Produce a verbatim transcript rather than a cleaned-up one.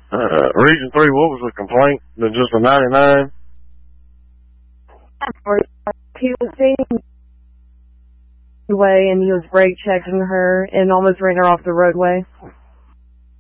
Uh, Region three, what was the complaint? Than just a ninety-nine? He was seeing the way and he was brake checking her and almost ran her off the roadway.